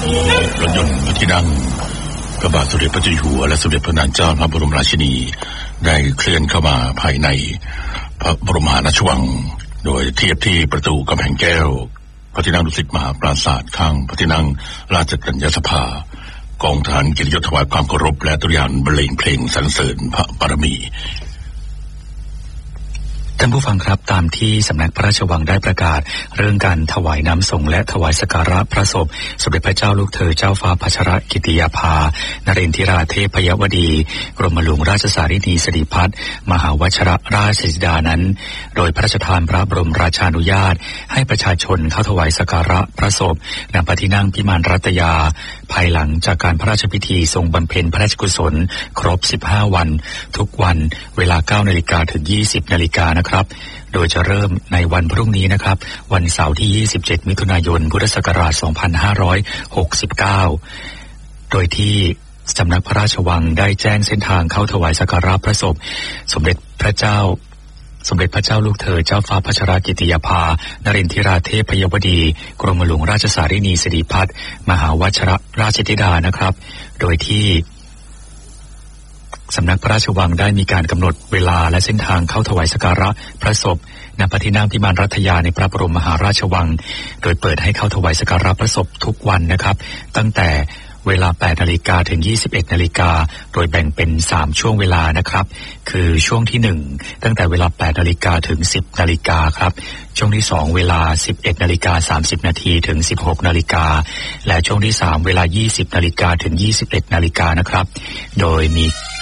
รถยนต์พระที่นั่งพระบาทสมเด็จพระเจ้าอยู่หัวและสมเด็จพระนางเจ้าพระบรมราชินีได้เคลื่อนเข้ามาภายในพระบรมมหาราชวังโดยเทียบที่ประตูกำแพงแก้วพระที่นั่งดุสิตมหาปราสาทข้างพระที่นั่งราชกัญญาสภากองทหารเกียรติยศถวายความเคารพและตุรยานบรรเลงเพลงสรรเสริญพระบารมีท่านผู้ฟังครับตามที่สำนักพระราชวังได้ประกาศเรื่องการถวายน้ำส่งและถวายสักการะพระศพสมเด็จพระเจ้าลูกเธอเจ้าฟ้าพัชรกิติยาภานเรนทิราเทพยวดีกรมหลวงราชสารินีสิริพัฒน์มหาวชิรราชธิดานั้นโดยพระราชทานพระบรมราชานุญาตให้ประชาชนเข้าถวายสักการะพระศพณพระที่นั่งพิมานรัตยาภายหลังจากการพระราชพิธีทรงบำเพ็ญพระราชกุศลครบ15วันทุกวันเวลา 9 นาฬิกาถึง 20 นาฬิกานะครับโดยจะเริ่มในวันพรุ่งนี้นะครับวันเสาร์ที่27มิถุนายนพุทธศักราช2569โดยที่สำนักพระราชวังได้แจ้งเส้นทางเข้าถวายสักการะพระศพสมเด็จพระเจ้าลูกเธอเจ้าฟ้าพัชรกิติยาภานเรนทิราเทพยวดีกรมหลวงราชสารินีสิริพัฒน์มหาวชิรราชธิดานะครับโดยที่สำนักพระราชวังได้มีการกำหนดเวลาและเส้นทางเข้าถวายสักการะพระศพณพระที่นั่งพิมานรัตยาในพระบรมมหาราชวังโดยเปิดให้เข้าถวายสักการะพระศพทุกวันนะครับตั้งแต่เวลา 8 นาฬิกาถึง 21 นาฬิกาโดยแบ่งเป็น3ช่วงเวลานะครับคือช่วงที่1ตั้งแต่เวลา 8 นาฬิกาถึง 10 นาฬิกาครับช่วงที่2เวลา 11 นาฬิกา30 นาทีถึง 16 นาฬิกาและช่วงที่3เวลา 20 นาฬิกาถึง 21 นาฬิกานะครับโดยมี